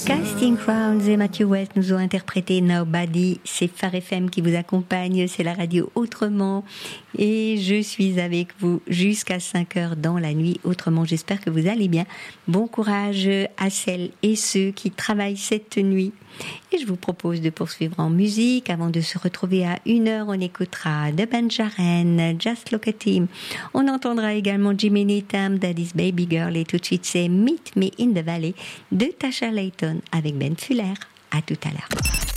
Casting Crowns et Matthew West nous ont interprété Nobody. C'est Phare FM qui vous accompagne, c'est la radio Autrement. Et je suis avec vous jusqu'à 5h dans la nuit. Autrement, j'espère que vous allez bien. Bon courage à celles et ceux qui travaillent cette nuit. Et je vous propose de poursuivre en musique. Avant de se retrouver à 1h, on écoutera The Benjaren, Just Look at Him. On entendra également Jimmy Needham, Daddy's Baby Girl. Et tout de suite, c'est Meet Me in the Valley de Tasha Layton avec Ben Fuller. À tout à l'heure.